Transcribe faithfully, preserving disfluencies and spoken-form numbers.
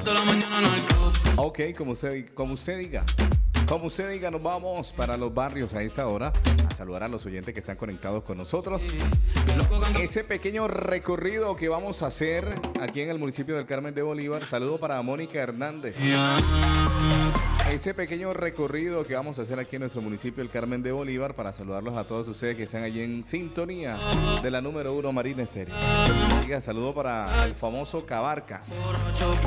Ok, como usted, como usted diga. Como usted diga, nos vamos para los barrios a esta hora a saludar a los oyentes que están conectados con nosotros. Ese pequeño recorrido que vamos a hacer aquí en el municipio del Carmen de Bolívar. Saludo para Mónica Hernández. Ese pequeño recorrido que vamos a hacer aquí en nuestro municipio del Carmen de Bolívar para saludarlos a todos ustedes que están allí en sintonía de la número uno Marina Estéreo. Diga, saludo para el famoso Cabarcas.